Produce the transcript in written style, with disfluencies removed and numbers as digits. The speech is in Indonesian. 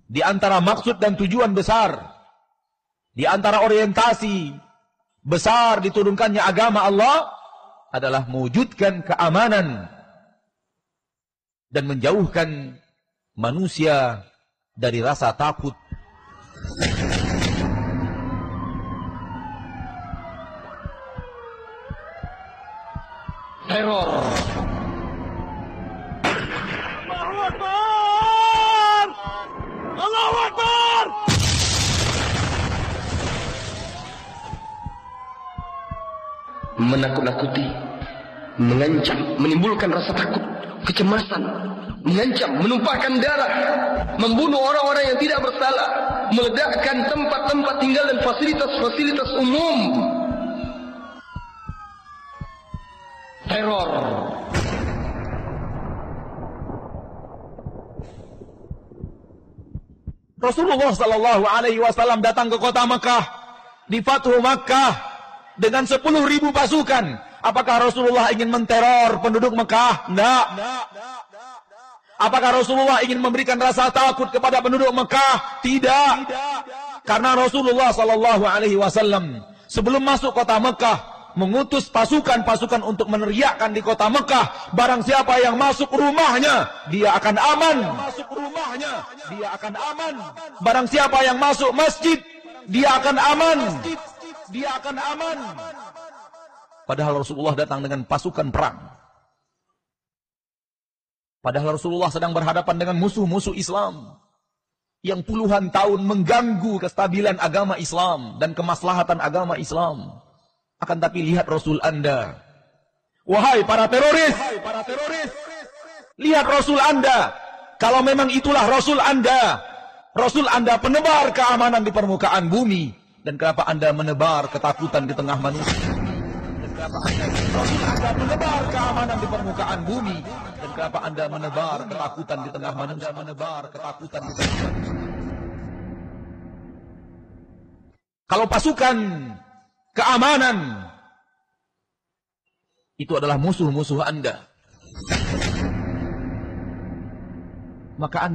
di antara maksud dan tujuan besar, di antara orientasi besar diturunkannya agama Allah adalah mewujudkan keamanan dan menjauhkan manusia dari rasa takut. Teror. Allahu Akbar! Allahu Akbar! Menakut-nakuti, mengancam, menimbulkan rasa takut, kecemasan, mengancam, menumpahkan darah, membunuh orang-orang yang tidak bersalah, meledakkan tempat-tempat tinggal dan fasilitas-fasilitas umum. Teror. Rasulullah sallallahu alaihi wasallam datang ke kota Mekah di Fathu Makkah dengan 10.000 pasukan. Apakah Rasulullah ingin menteror penduduk Mekah? Tidak. Apakah Rasulullah ingin memberikan rasa takut kepada penduduk Mekah? Tidak. Karena Rasulullah sallallahu alaihi wasallam sebelum masuk kota Mekah mengutus pasukan-pasukan untuk meneriakkan di kota Mekah, barang siapa yang masuk rumahnya, dia akan aman. Dia akan aman. Barang siapa yang masuk masjid, dia akan aman. Dia akan aman. Padahal Rasulullah datang dengan pasukan perang. Padahal Rasulullah sedang berhadapan dengan musuh-musuh Islam yang puluhan tahun mengganggu kestabilan agama Islam dan kemaslahatan agama Islam. Akan tapi lihat Rasul Anda. Wahai para teroris. Lihat Rasul Anda. Kalau memang itulah Rasul Anda. Rasul Anda penebar keamanan di permukaan bumi. Dan kenapa Anda menebar ketakutan di tengah manusia? Dan kenapa Rasul Anda menebar keamanan di permukaan bumi? Dan kenapa Anda menebar ketakutan di tengah manusia? Kalau pasukan keamanan itu adalah musuh-musuh Anda, maka Anda